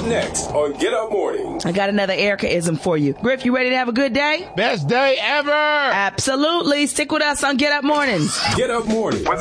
up next on Get Up Mornings. I got another Erica-ism for you. Griff, you ready to have a good day? Best day ever! Absolutely. Stick with us on Get Up Mornings. Get Up Mornings